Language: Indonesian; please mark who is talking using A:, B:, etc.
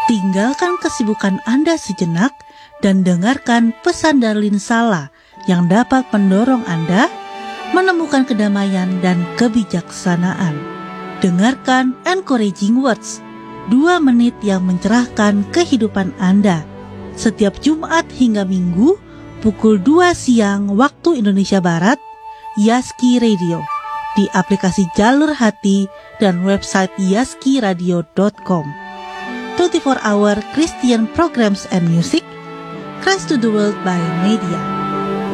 A: Tinggalkan kesibukan Anda sejenak dan dengarkan pesan Darlin Sala yang dapat mendorong Anda menemukan kedamaian dan kebijaksanaan. Dengarkan Encouraging Words, 2 menit yang mencerahkan kehidupan Anda. Setiap Jumat hingga Minggu, pukul 2 siang waktu Indonesia Barat, Yaski Radio, di aplikasi Jalur Hati dan website yaskiradio.com. 24 Hour Christian Programs and Music, Christ to the World by Media.